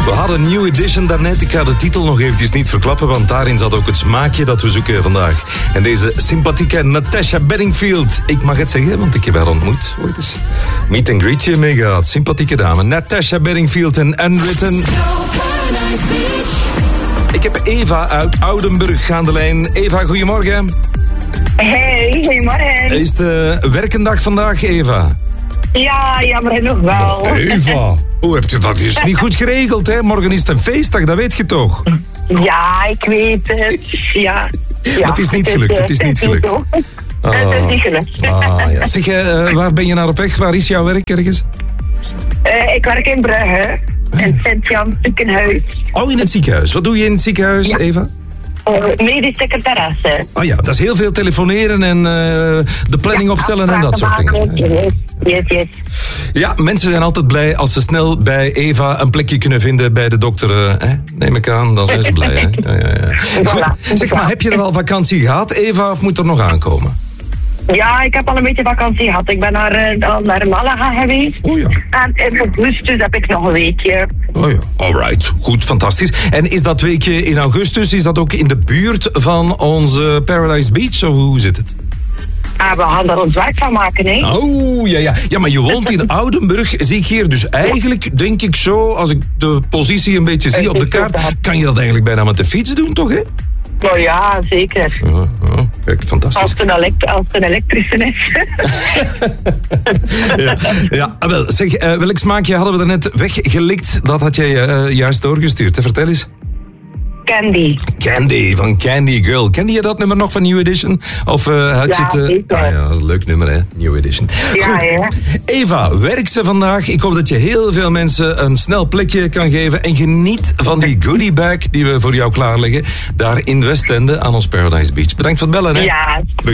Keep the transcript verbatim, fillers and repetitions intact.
We hadden New Edition daarnet. Ik ga de titel nog eventjes niet verklappen, want daarin zat ook het smaakje dat we zoeken vandaag. En deze sympathieke Natasha Bedingfield. Ik mag het zeggen, want ik heb haar ontmoet. Ooit eens meet and greetje mee gehad. Sympathieke dame. Natasha Bedingfield en Unwritten. Ik heb Eva uit Oudenburg aan de lijn. Eva, goedemorgen. Hey, goedemorgen. Is de werkendag vandaag, Eva? Ja, jammer nog wel. Eva, hoe heb je dat? Dat is niet goed geregeld, hè? Morgen is het een feestdag, dat weet je toch? Ja, ik weet het. Ja. ja. Maar het is niet gelukt, het is niet gelukt. Ah. Het is niet gelukt. Ah, ja. Zeg, uh, waar ben je naar op weg? Waar is jouw werk ergens? Uh, ik werk in Brugge, in het Sint-Jan ziekenhuis. Oh, in het ziekenhuis. Wat doe je in het ziekenhuis, ja. Eva? Uh, medisch secretaresse. Oh ja, dat is heel veel telefoneren en uh, de planning ja, opstellen en dat soort dingen. Yes, yes, yes. Ja, mensen zijn altijd blij als ze snel bij Eva een plekje kunnen vinden bij de dokter. Uh, hè? Neem ik aan, dan zijn ze blij. Hè? Ja, ja, ja. Goed, zeg maar, heb je er al vakantie gehad, Eva, of moet er nog aankomen? Ja, ik heb al een beetje vakantie gehad. Ik ben naar, uh, naar Malaga geweest. Oh ja. En in augustus heb ik nog een weekje. Oh ja, alright. Goed, fantastisch. En is dat weekje in augustus, is dat ook in de buurt van onze Paradise Beach, of hoe zit het? Ah, we gaan daar ons werk van maken, hè? Oh, ja, ja. Ja, maar je woont in Oudenburg, zie ik hier. Dus eigenlijk denk ik zo, als ik de positie een beetje zie op de kaart, kan je dat eigenlijk bijna met de fiets doen, toch, hè? Nou ja, zeker. Oh, oh, kijk, fantastisch. Als het een, elekt- als het een elektrische is. ja, ja, wel, zeg, uh, welk smaakje hadden we daarnet weggelikt? Dat had jij uh, juist doorgestuurd. Hè? Vertel eens. Candy. Candy, van Candy Girl. Kende je dat nummer nog van New Edition? Of uh, had je ja, het... Uh... zeker. Ah ja, dat is een leuk nummer, hè? New Edition. Ja, goed. ja. Eva, werk ze vandaag. Ik hoop dat je heel veel mensen een snel plekje kan geven. En geniet van die goodie bag die we voor jou klaarleggen. Daar in Westende aan ons Paradise Beach. Bedankt voor het bellen, hè? Ja.